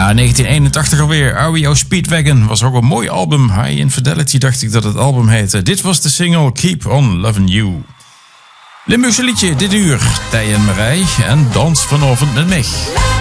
Ja, 1981 alweer. REO Speedwagon was ook een mooi album. High Infidelity dacht ik dat het album heette. Dit was de single Keep On Loving You. Limburgse liedje dit uur. Tij en Marij en Dans vanavond met mij.